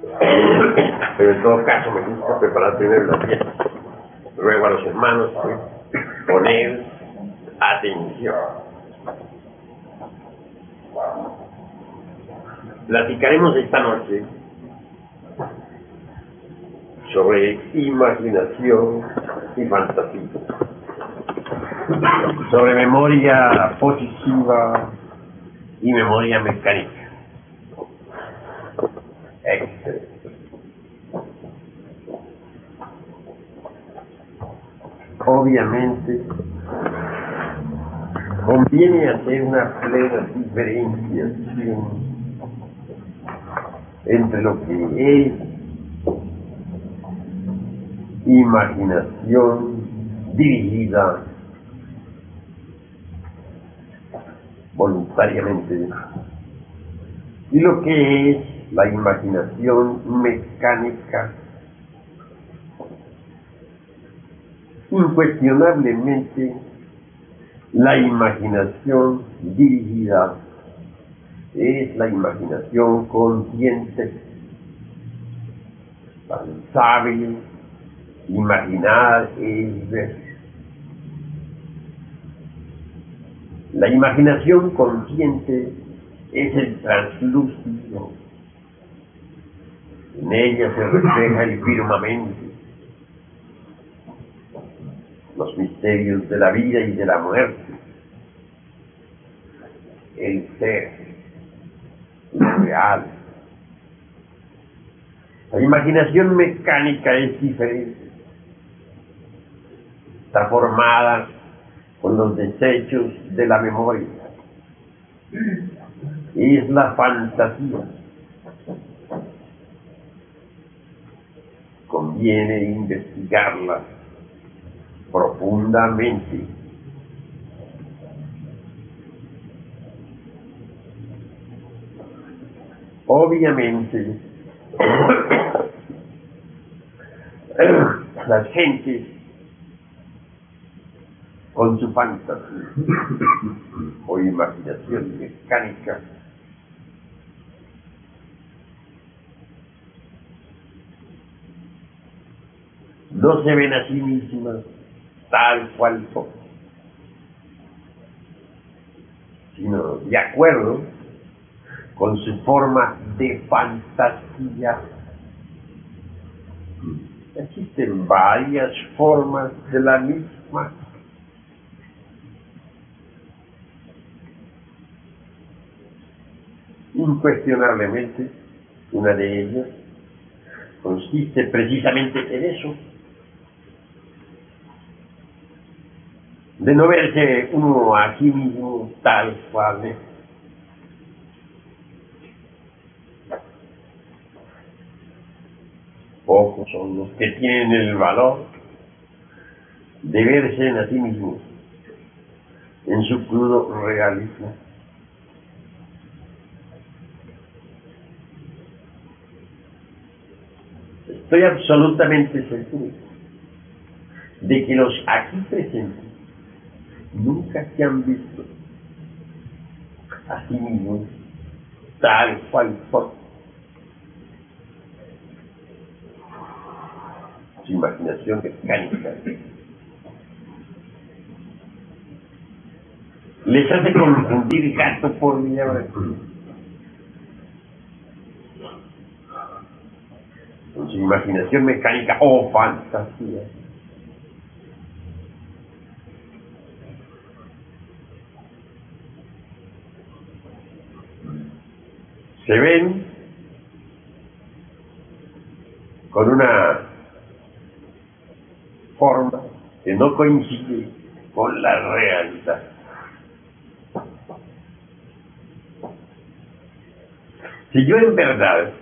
Pero en todo caso me gusta preparar primero la fiesta. Ruego a los hermanos poner atención. Platicaremos esta noche sobre imaginación y fantasía, sobre memoria positiva y memoria mecánica. Excelente. Obviamente, conviene hacer una plena diferenciación entre lo que es imaginación dirigida voluntariamente y lo que es la imaginación mecánica. Incuestionablemente, la imaginación dirigida es la imaginación consciente. Sabe imaginar es ver. La imaginación consciente es el translúcido. En ella se refleja el firmamento, los misterios de la vida y de la muerte, el ser, lo real. La imaginación mecánica es diferente. Está formada con los desechos de la memoria. Es la fantasía. Conviene investigarla profundamente. Obviamente, las gentes con su fantasía o imaginación mecánica no se ven a sí mismas tal cual son, sino de acuerdo con su forma de fantasía. Existen varias formas de la misma. Incuestionablemente, una de ellas consiste precisamente en eso, de no verse uno a sí mismo tal cual es. Pocos son los que tienen el valor de verse a sí mismos en su crudo realismo. Estoy absolutamente seguro de que los aquí presentes nunca se han visto a sí mismos tal cual son. Su imaginación mecánica les hace confundir gato por liebre. Con su imaginación mecánica o fantasía se ven con una forma que no coincide con la realidad. Si yo en verdad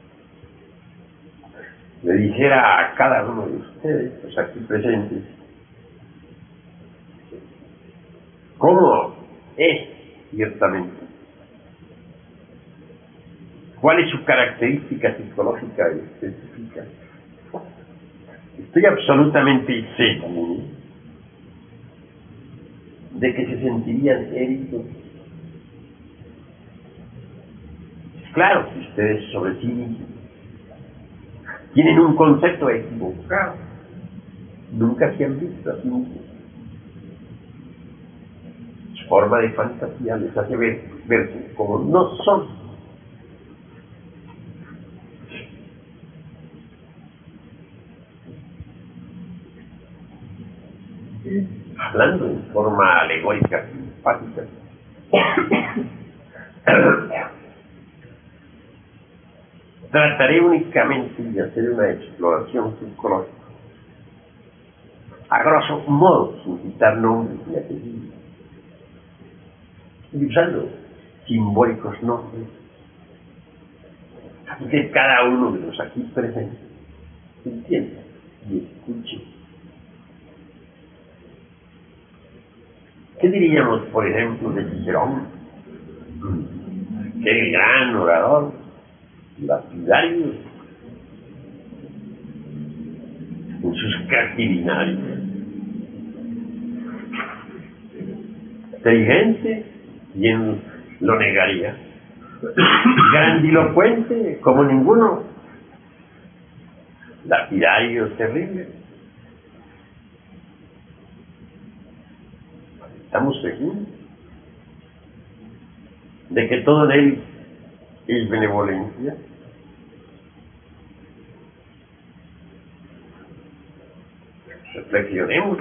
le dijera a cada uno de ustedes, los aquí presentes, cómo es ciertamente, cuál es su característica psicológica específica, estoy absolutamente seguro de que se sentirían heridos. Claro que ustedes sobre sí mismos tienen un concepto equivocado. Nunca se han visto así mismos. Su forma de fantasía les hace verse como no son. Hablando en forma alegórica, simpática, trataré únicamente de hacer una exploración psicológica, a grosso modo, sin citar nombres ni apellidos, y usando simbólicos nombres, así que cada uno de los aquí presentes entienda y escuche. ¿Qué diríamos, por ejemplo, de Cicerón? Que el gran orador, lapidario, en sus Catilinares. Inteligente, ¿quién lo negaría? Grandilocuente, como ninguno. Lapidario, terrible. Estamos seguros de que todo en él es benevolencia. Reflexionemos.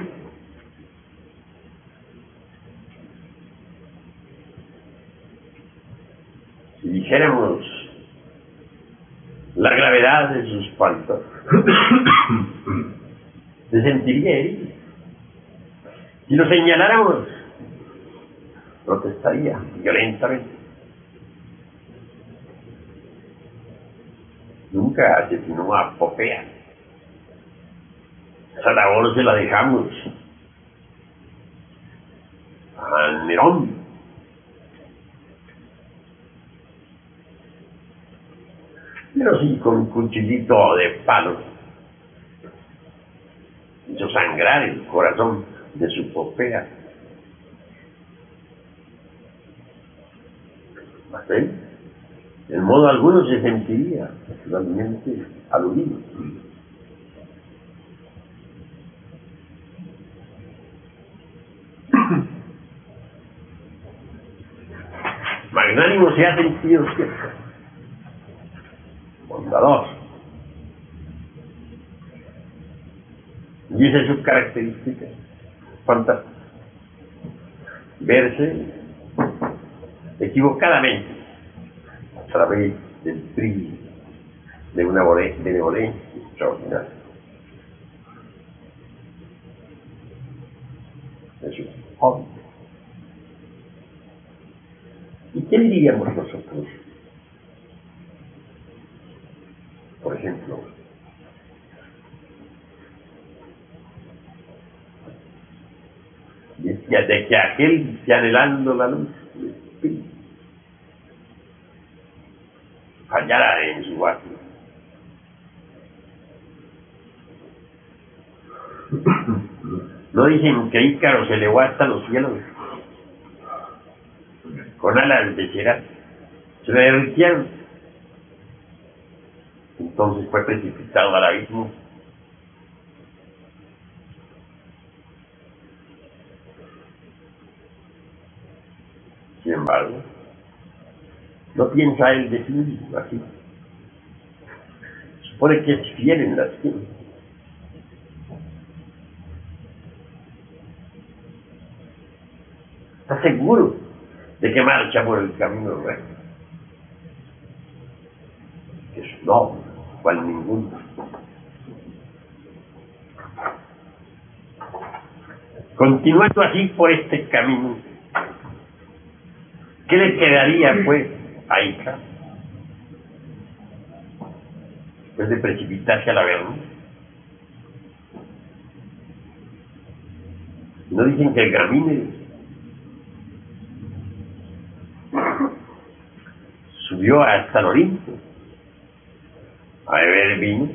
Si dijéramos la gravedad de sus faltas, se sentiría herido. Si lo señaláramos, protestaría violentamente. Nunca asesinó a Popea. Esa labor se la dejamos a Nerón. Pero sí, con un cuchillito de palo hizo sangrar el corazón de su Popea. ¿Sí? En modo alguno se sentiría naturalmente aludido. Magnánimo se ha sentido siempre, bondador, y esa es su característica fantástica: verse equivocadamente a través del prisma de una benevolencia extraordinaria. Eso es obvio. ¿Y qué diríamos nosotros? Por ejemplo, de que aquel que anhelando la luz del espíritu fallara en su acto. ¿No dicen que Ícaro se elevó hasta los cielos con alas de cera? Se le derritieron. Entonces fue precipitado al abismo. Sin embargo, no piensa él de sí mismo así. Supone que es fiel en la ciencia. Está seguro de que marcha por el camino recto, que es noble, cual ninguno. Continuando así por este camino, ¿qué le quedaría pues a Ícaro después de precipitarse al averno? ¿No dicen que el Gamímedes subió hasta el Olimpo a beber vino?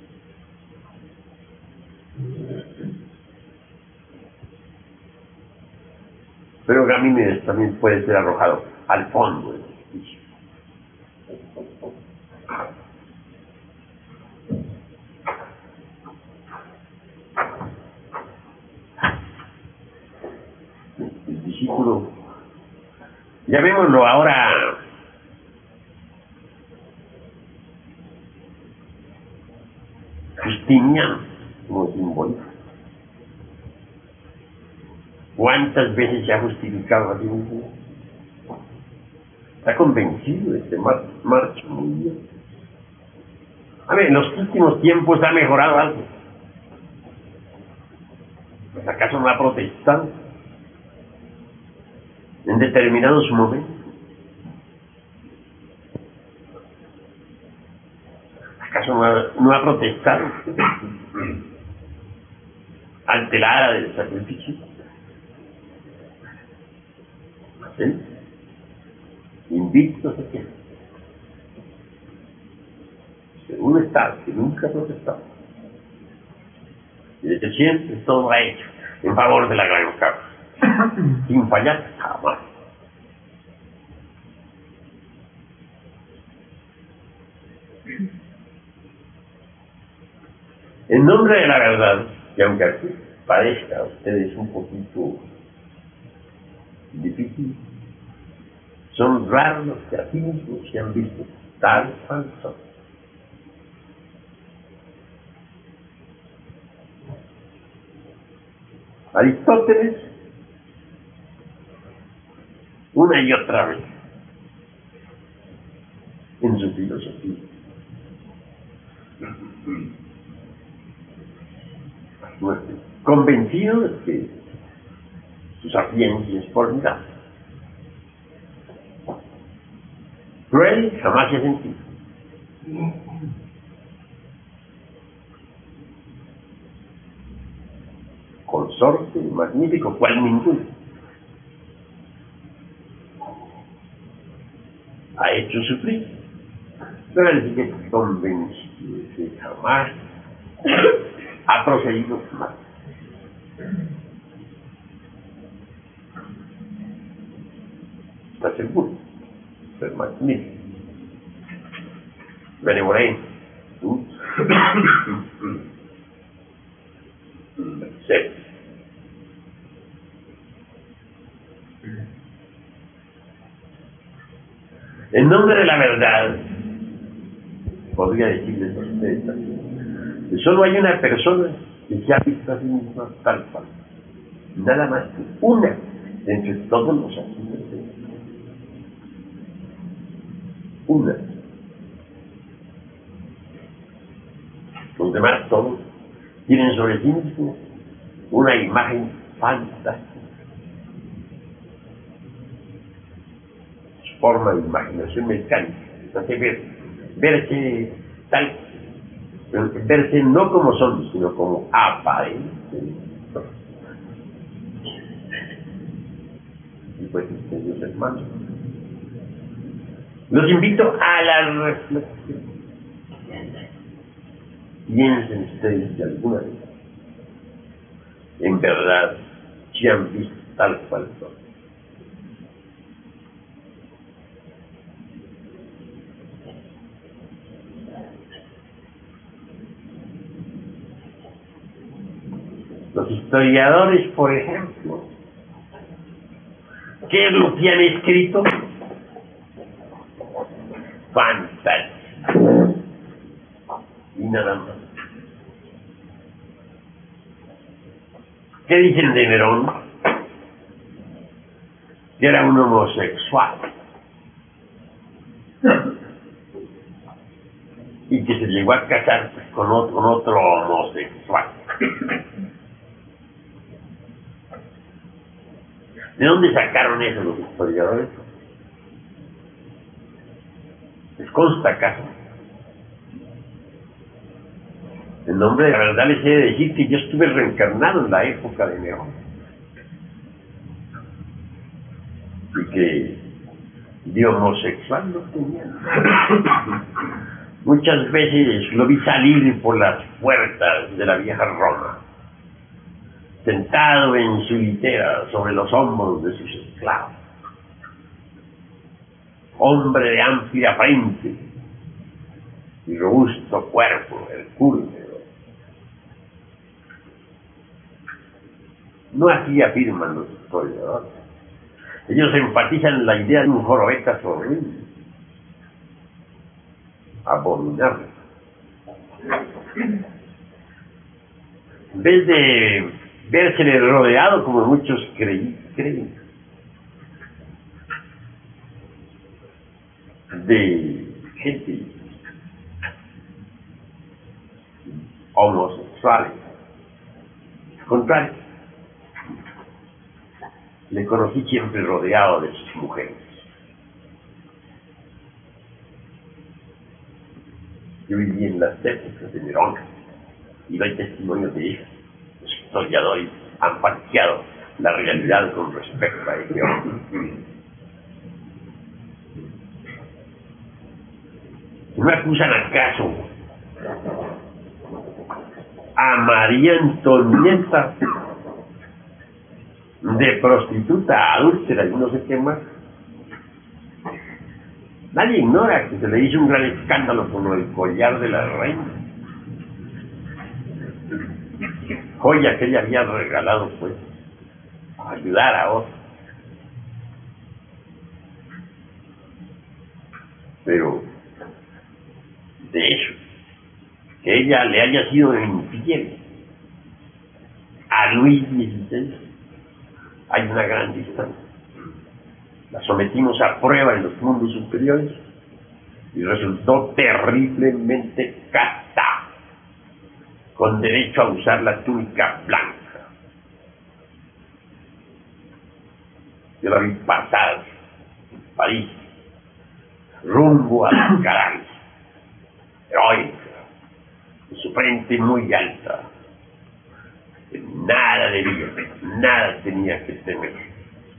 Pero Gamímedes también puede ser arrojado al fondo del precipicio. Llamémoslo ahora Justiniano, como simbolismo. ¿Cuántas veces se ha justificado a sí mismo? Está convencido de que marcha muy bien. A ver, en los últimos tiempos ha mejorado algo. ¿Pues acaso no ha protestado en determinados momentos? ¿Acaso no ha protestado ante la hora del sacrificio? ¿Sí? Invicto se queda. Un Estado que nunca ha protestado. Y desde siempre todo ha hecho en favor de la gran causa. Sin fallar jamás. En nombre de la verdad, que aunque aquí parezca a ustedes un poquito difícil, son raros los que a sí mismos se han visto tal falso. Aristóteles, una y otra vez, en su filosofía, convencido de que su sapiencia es formidable. Cruel jamás se ha sentido. Consorte magnífico, cual ninguno. Ha hecho sufrir, pero él sigue convencido de que jamás ha procedido mal. Está seguro, pero magnífico, benevolente, serio. En nombre de la verdad, podría decirles a ustedes también, que solo hay una persona que se ha visto a sí misma tal cual, nada más que una entre todos los asesinos. Una. Los demás todos tienen sobre sí mismos una imagen fantástica. Su forma de imaginación mecánica. Entonces verse tal, verse no como son, sino como aparenten. Y pues, queridos hermanos, los invito a la reflexión. Piensen ustedes de alguna vez, en verdad, si han visto tal cual son. Los historiadores, por ejemplo, ¿qué es lo que han escrito? Fantástico. Y nada más. ¿Qué dicen de Nerón? Que era un homosexual. Y que se llegó a casar pues, con otro homosexual. ¿De dónde sacaron eso los historiadores? ¿Les consta acaso? En nombre de la verdad les he de decir que yo estuve reencarnado en la época de Nerón. Y que de homosexual no tenía nada. Muchas veces lo vi salir por las puertas de la vieja Roma, sentado en su litera sobre los hombros de sus esclavos. Hombre de amplia frente y robusto cuerpo, hercúleo. No así afirman los historiadores. Ellos enfatizan la idea de un jorobetas horrible, abominable. En vez de vérsele rodeado como muchos creen, de gente homosexuales. Al contrario, le conocí siempre rodeado de sus mujeres. Yo viví en las épocas de Nerón y doy testimonio de ellas. Los historiadores han falseado la realidad con respecto a ello. ¿No acusan acaso a María Antonieta de prostituta, adúltera y no sé qué más? Nadie ignora que se le hizo un gran escándalo con el collar de la reina, joya que ella había regalado pues a ayudar a otros. Pero de eso, que ella le haya sido infiel a Luis XVI, hay una gran distancia. La sometimos a prueba en los mundos superiores y resultó terriblemente casta, con derecho a usar la túnica blanca. Yo la vi pasar en París, rumbo a la Caral, heroica, y su frente muy alta. Nada debía, nada tenía que temer.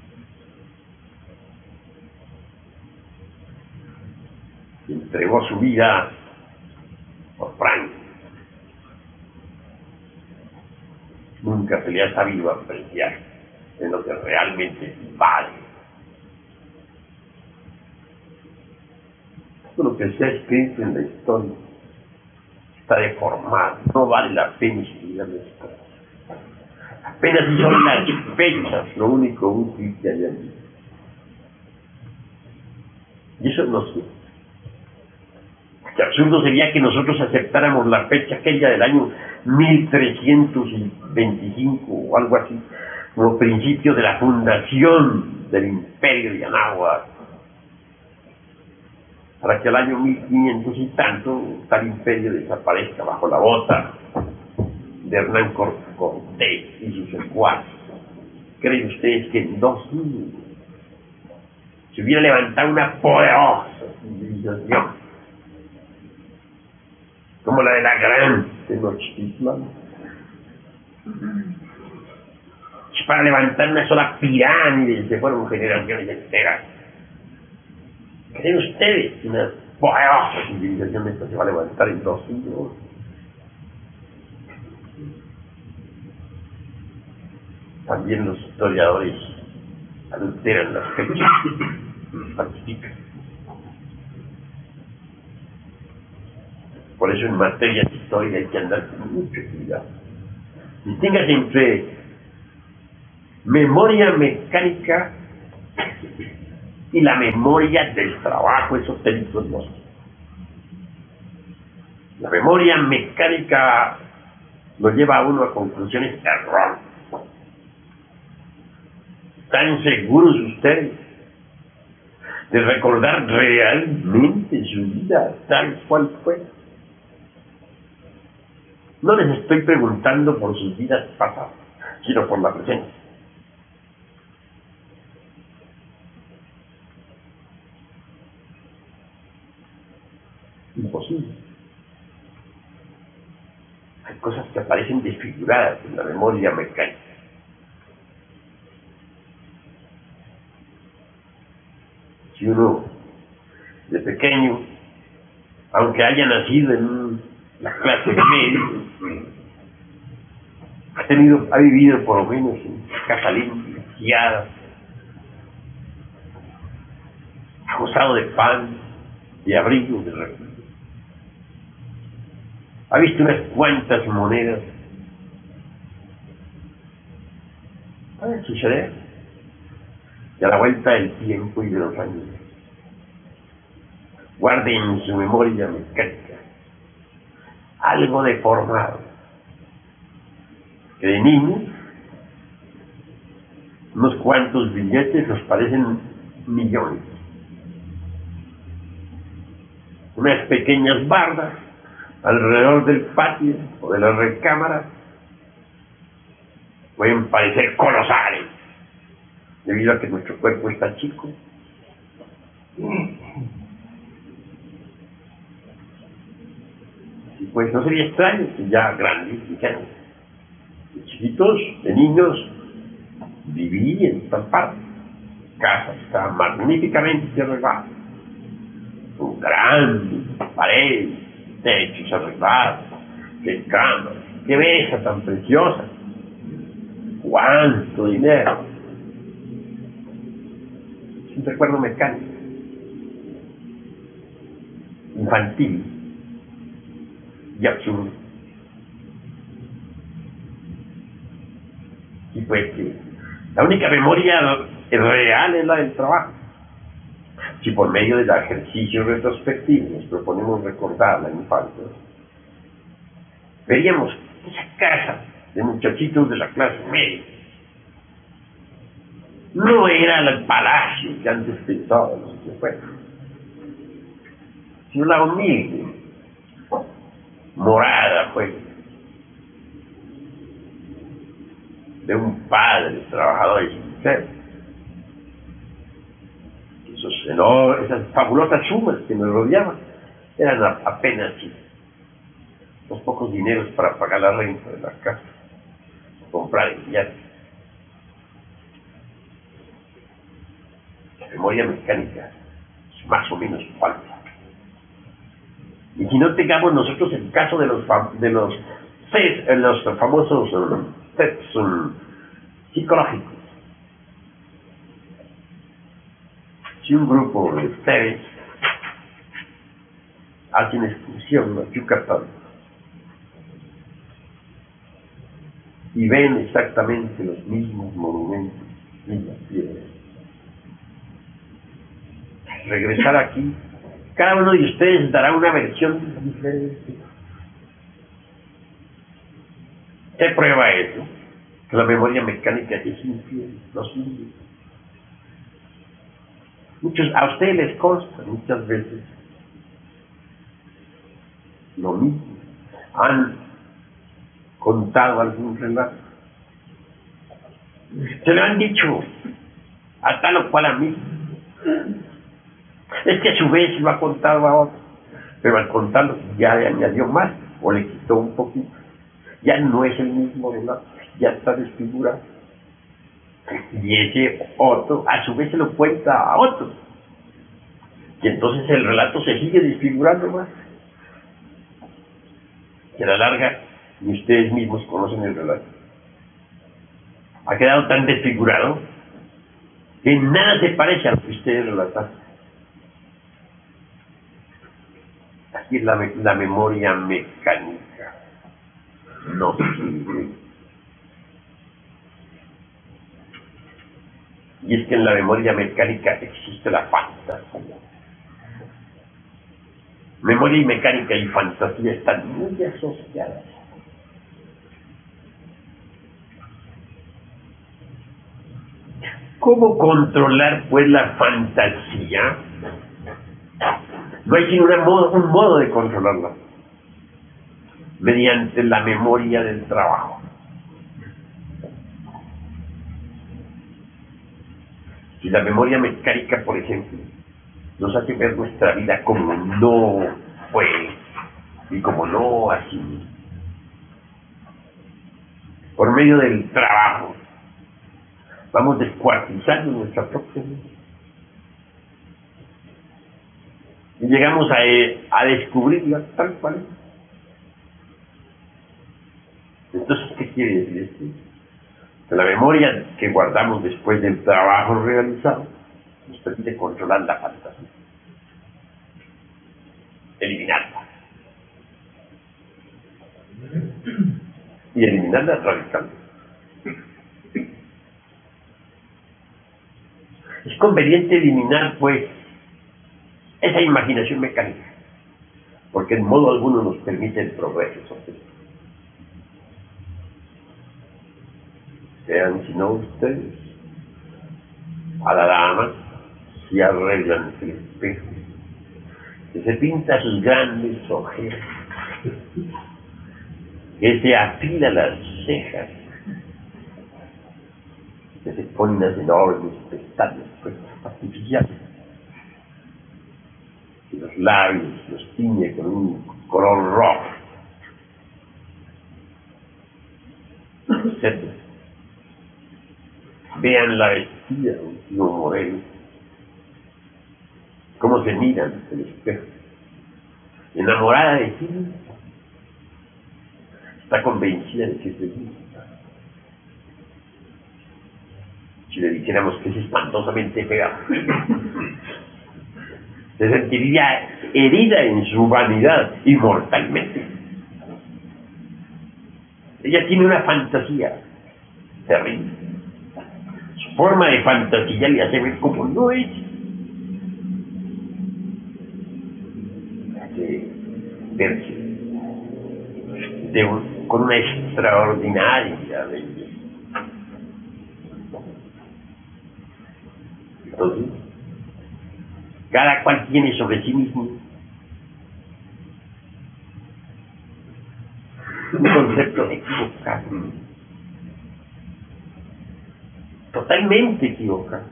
Entregó su vida por Francia. Nunca se le ha sabido apreciar en lo que realmente vale. Todo lo que se ha escrito en la historia está deformado, no vale la pena estudiarlo. Apenas si son las fechas lo único útil que hay allí. Y eso no sé. Qué absurdo sería que nosotros aceptáramos la fecha aquella del año 1325 o algo así, como principio de la fundación del imperio de Anáhuac, para que al año 1500 y tanto tal imperio desaparezca bajo la bota de Hernán Cortés y sus secuaces. ¿Creen ustedes que en 2000 se hubiera levantado una poderosa civilización como la de la gran Tenochtitlan, para levantar una sola pirámide? Se fueron generaciones enteras. ¿Creen ustedes que una poderosa civilización esta se va a levantar en 2 siglos? También los historiadores adulteran las fechas, falsifican. Por eso en materia de historia hay que andar con mucho cuidado. Distíngase entre memoria mecánica y la memoria del trabajo esotérico gnóstico. La memoria mecánica lo lleva a uno a conclusiones erróneas. ¿Están seguros ustedes de recordar realmente su vida tal cual fue? No les estoy preguntando por sus vidas pasadas, sino por la presente. Imposible. Hay cosas que aparecen desfiguradas en la memoria mecánica. Si uno de pequeño, aunque haya nacido en la clase media, ha vivido por lo menos en casa limpia, aseada, ha gozado de pan, de abrigo, de refugio, ha visto unas cuantas monedas. Puede suceder y a la vuelta del tiempo y de los años guarde en su memoria mecánica algo deformado, que de niños unos cuantos billetes nos parecen millones, unas pequeñas bardas alrededor del patio o de las recámaras pueden parecer colosales debido a que nuestro cuerpo está chico. Y pues no sería extraño que ya grandes dijeran, de chiquitos, de niños, viví en tal parte. Casa está magníficamente arreglada, con grandes paredes, techos arreglados, qué cama, qué mesa tan preciosa, cuánto dinero. Es un recuerdo mecánico, infantil y absurdo. Y pues que la única memoria real es la del trabajo. Si por medio del ejercicio retrospectivo nos proponemos recordar la infancia, veríamos esa casa de muchachitos de la clase media no era el palacio que antes pensábamos que fuera, sino la humilde morada, pues, de un padre trabajador y sincero. Esas fabulosas sumas que nos rodeaban eran apenas los pocos dineros para pagar la renta de la casa, comprar el viaje. La memoria mecánica es más o menos falsa. Y si no tengamos nosotros el caso de los famosos tests psicológicos, si un grupo de ustedes hace una excursión a Yucatán y ven exactamente los mismos monumentos y las piedras, regresar aquí, cada uno de ustedes dará una versión diferente. ¿Qué prueba eso? Que la memoria mecánica es infiel, no sirve. A ustedes les consta muchas veces lo mismo. Han contado algún relato. Se lo han dicho a tal o cual amigo. Es que a su vez lo ha contado a otro, pero al contarlo ya le añadió más o le quitó un poquito. Ya no es el mismo relato, ya está desfigurado. Y ese otro a su vez se lo cuenta a otro. Y entonces el relato se sigue desfigurando más. Y a la larga, ni ustedes mismos conocen el relato. Ha quedado tan desfigurado que nada se parece a lo que ustedes relataron. Aquí es la memoria mecánica. No sirve. Y es que en la memoria mecánica existe la fantasía. Memoria y mecánica y fantasía están muy asociadas. ¿Cómo controlar, pues, la fantasía? No hay sino un modo de controlarla: mediante la memoria del trabajo. Si la memoria mecánica, por ejemplo, nos hace ver nuestra vida como no fue y como no ha sido, por medio del trabajo vamos descuartizando nuestra propia vida y llegamos a descubrirla tal cual es. Entonces, ¿qué quiere decir esto? Que la memoria que guardamos después del trabajo realizado nos permite controlar la fantasía, eliminarla y eliminarla radicalmente. conveniente eliminar, pues, esa imaginación mecánica, porque en modo alguno nos permite el progreso social. Vean, si no ustedes, a la dama, se arreglan el espejo, que se pinta sus grandes ojeras, que se afila las cejas, que se ponen unas enormes pestañas artificiales, y los labios los tiñe con un color rojo, etc. Vean la vestida de un tío Moreno, cómo se miran en el espejo, enamorada de sí, está convencida de que es feliz. Si le dijéramos que es espantosamente fea, se sentiría herida en su vanidad inmortalmente. Ella tiene una fantasía terrible. Su forma de fantasía le hace ver como no es. Hace verse con una extraordinaria belleza. Entonces, cada cual tiene sobre sí mismo un concepto equivocado, totalmente equivocado.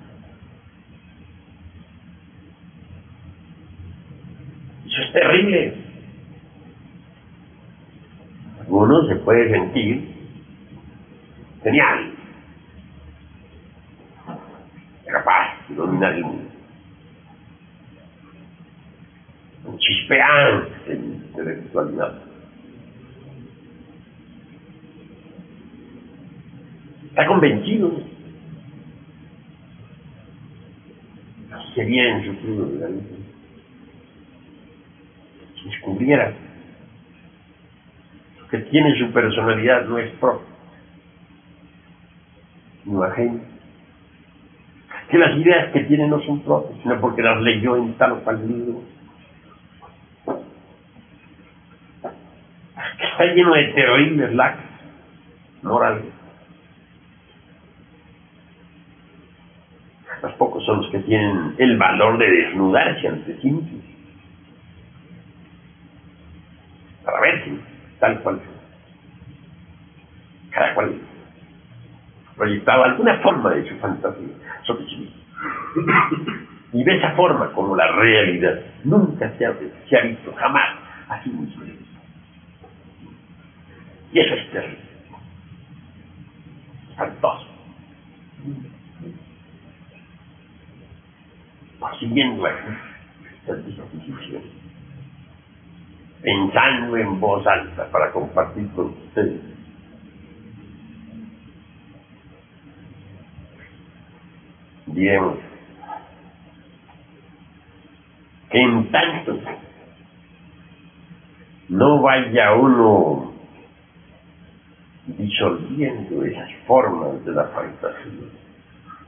Eso es terrible. Uno se puede sentir genial, capaz de dominar el mundo, un chispeante de intelectualidad. Está convencido. Así sería en su futuro de la vida. Si descubriera que tiene su personalidad no es propia, sino ajena, que las ideas que tiene no son propias, sino porque las leyó en tal o cual libro, que está lleno de terribles lacras morales. Los pocos son los que tienen el valor de desnudarse ante sí mismos, para verse tal cual. Cada cual proyectaba alguna forma de su fantasía sobre sí mismo. Y de esa forma, como la realidad nunca se ha visto jamás a sí mismo. Y eso es terrible, espantoso. Siguiendo estas disposiciones, pensando en voz alta para compartir con ustedes, diremos que en tanto no vaya uno disolviendo esas formas de la fantasía,